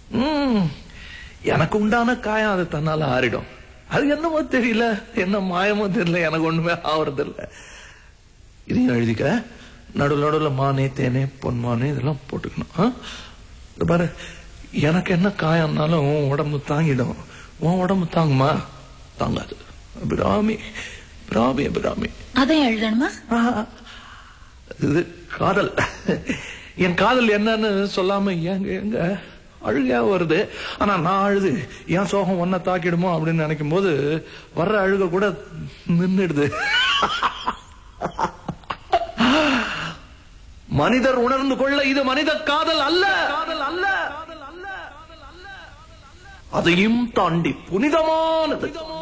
எனக்கு உண்டான காயம் அது தன்னால ஆறிடும். அது என்னமோ தெரியல, என்ன மாயமோ தெரியல, எனக்கு ஒண்ணுமே ஆவறது இல்ல. இதையும் எழுதிக்க. நடுவில் மானே தேனே பொன்மானே இதெல்லாம் போட்டுக்கணும். பாரு, எனக்கு என்ன காயம்னாலும் உடம்பு தாங்கிடும், உன் உடம்பு தாங்குமா? தாங்காது. அபிராமி அபிராமி அபிராமி. அதையும் எழுதணுமா? இது காதல். என் காதல் என்னன்னு சொல்லாம எங்க எங்க அழுகையா வருது. ஆனா நான் அழுது என் சோகம் ஒன்ன தாக்கிடுமோ அப்படின்னு நினைக்கும் போது வர்ற அழுக கூட நின்றுடுது. மனிதர் உணர்ந்து கொள்ள இது மனித காதல் அல்ல, காதல் அல்ல, அதையும் தாண்டி புனிதமானது.